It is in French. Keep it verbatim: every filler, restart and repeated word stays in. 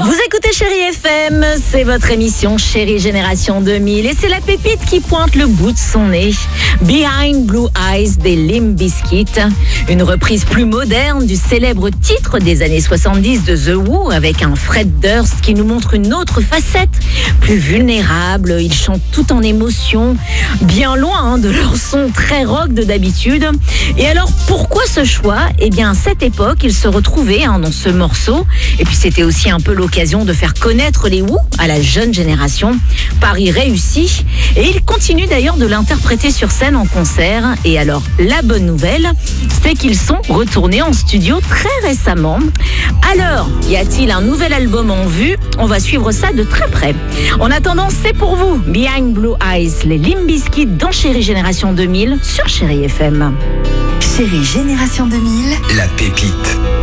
Vous écoutez Chérie F M, c'est votre émission Chérie Génération deux mille et c'est la pépite qui pointe le bout de son nez. Behind Blue Eyes des Limp Bizkit, une reprise plus moderne du célèbre titre des années soixante-dix de The Who avec un Fred Durst qui nous montre une autre facette, plus vulnérable. Ils chantent tout en émotion, bien loin hein, de leur son très rock de d'habitude. Et alors pourquoi ce choix ? Eh bien à cette époque, ils se retrouvaient hein, dans ce morceau et puis c'était aussi un peu l'occasion de faire connaître les Who à la jeune génération. Pari réussi et ils continuent d'ailleurs de l'interpréter sur scène en concert. Et alors la bonne nouvelle, c'est qu'ils sont retournés en studio très récemment. Alors, y a-t-il un nouvel album en vue ? On va suivre ça de très près. En attendant, c'est pour vous Behind Blue Eyes, les Limp Bizkit dans Chérie Génération deux mille sur Chérie F M. Chérie Génération deux mille, la pépite.